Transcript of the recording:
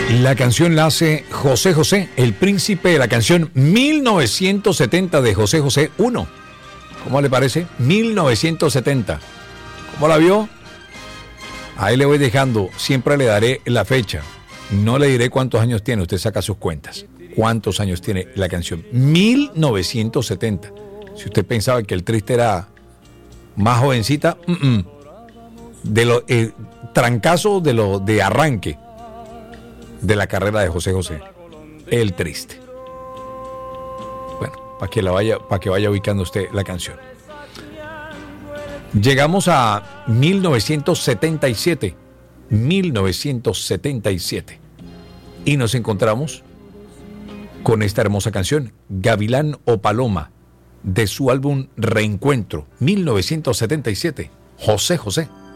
La canción la hace José José, el príncipe de la canción 1970 de José José 1. ¿Cómo le parece? 1970. ¿Cómo la vio? Ahí le voy dejando, siempre le daré la fecha. No le diré cuántos años tiene, usted saca sus cuentas. ¿Cuántos años tiene la canción? 1970. Si usted pensaba que el Triste era más jovencita, de los trancazos de arranque de la carrera de José José, el Triste. Bueno, para que vaya ubicando usted la canción. Llegamos a 1977, y nos encontramos con esta hermosa canción, Gavilán o Paloma, de su álbum Reencuentro, 1977, José José.